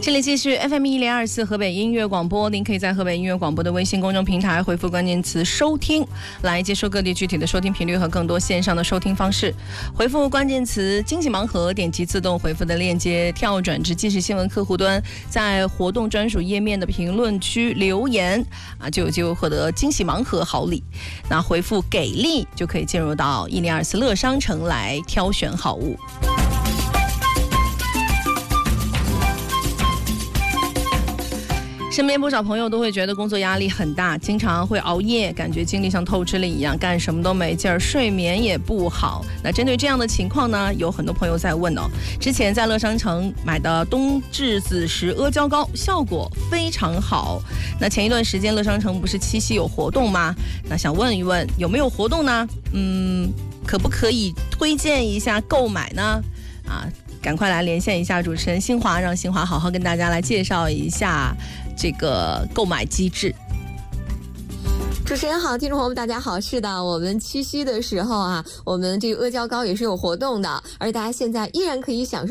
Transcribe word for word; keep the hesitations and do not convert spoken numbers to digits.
这里继续 F M 一零二四河北音乐广播，您可以在河北音乐广播的微信公众平台回复关键词收听，来接收各地具体的收听频率和更多线上的收听方式。回复关键词惊喜盲盒，点击自动回复的链接，跳转至即时新闻客户端，在活动专属页面的评论区留言啊，就有机会获得惊喜盲盒好礼。那回复给力就可以进入到一零二四乐商城来挑选好物。身边不少朋友都会觉得工作压力很大，经常会熬夜，感觉精力像透支了一样，干什么都没劲儿，睡眠也不好。那针对这样的情况呢，有很多朋友在问哦，之前在乐商城买的冬至子时阿胶糕效果非常好。那前一段时间乐商城不是七夕有活动吗？那想问一问有没有活动呢？嗯，可不可以推荐一下购买呢？啊，赶快来连线一下主持人新华，让新华好好跟大家来介绍一下这个购买机制。 主持人好，听众朋友们大家好。是的，我们七夕的时候啊，我们这个阿胶糕也是有活动的，而大家现在依然可以享受